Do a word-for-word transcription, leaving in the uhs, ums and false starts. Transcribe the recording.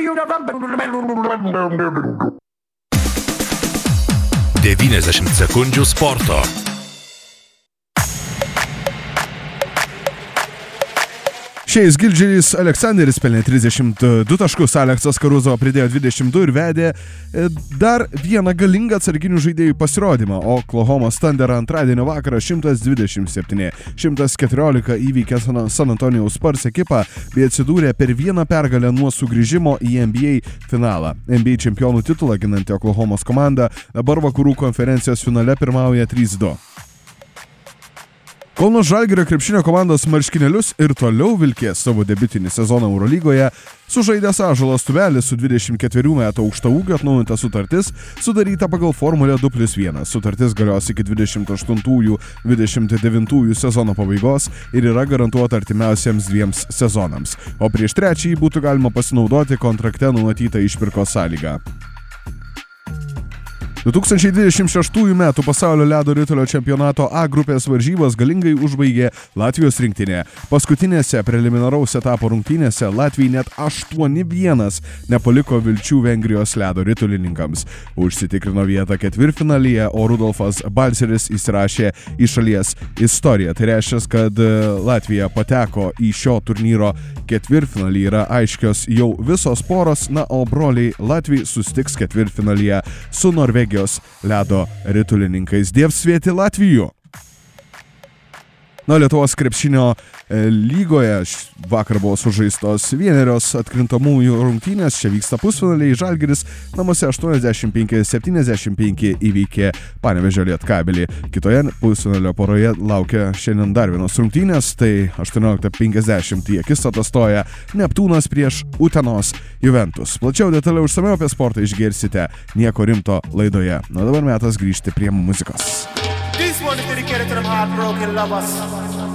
devyniasdešimt sekundžių sporto. Šiais gildžiais Aleksanderis pelnė trisdešimt du taškus, Aleksas Karuzo pridėjo dvidešimt du ir vedė dar vieną galingą atsarginių žaidėjų pasirodymą. Oklahomos Thunder antradienio vakarą šimtas dvidešimt septyni šimtas keturiolika įveikė San Antonijaus Spurs ekipą bei atsidūrė per vieną pergalę nuo sugrįžimo į N B A finalą. N B A čempionų titulą ginanti Oklahomos komanda dabar vakarų konferencijos finale pirmauja trys du. Kauno Žalgirio krepšinio komandos marškinėlius ir toliau vilkės savo debiutinį sezoną Eurolygoje. Sužaidęs Ąžuolas Tuvelis su dvidešimt ketverių metų aukštaūgio atnaujinta sutartis sudaryta pagal formulę du plius vienas. Sutartis galios iki dvidešimt aštuntųjų dvidešimt devintųjų sezono pabaigos ir yra garantuota artimiausiems dviems sezonams. O prieš trečiąjį būtų galima pasinaudoti kontrakte numatytą išpirkos sąlygą. du tūkstančiai dvidešimt šeštųjų metų pasaulio ledo ritulio čempionato A grupės varžybas galingai užbaigė Latvijos rinktinė. Paskutinėse preliminaraus etapo rungtynėse Latvijai net aštuoni vienas nepaliko vilčių Vengrijos ledo ritulininkams. Užsitikrino vietą ketvirtfinalyje, o Rudolfas Balceris įsirašė į šalies istoriją. Tai reiškia, kad Latvija pateko į šio turnyro ketvirtfinalį, yra aiškios jau visos poros, na o broliai Latvijai susitiks ketvirtfinalyje su Norvegijos ledo ritulininkais. Dievsvieti Latvijų! Na, Lietuvos krepšinio lygoje vakar buvo sužaistos vienerios atkrintamųjų rungtynės. Čia vyksta pusfinaliai. Žalgiris namuose aštuoniasdešimt penki septyniasdešimt penki įveikė Panevėžio Lietkabelį. Kitoje pusfinalio poroje laukia šiandien dar vienos rungtynės. Tai aštuonioliktą penkiasdešimt į akistatą stoja Neptūnas prieš Utenos Juventus. Plačiau detaliau išsamiau apie sportą išgirsite Nieko rimto laidoje. Na dabar metas grįžti prie muzikos. This one is dedicated to them heartbroken lovers.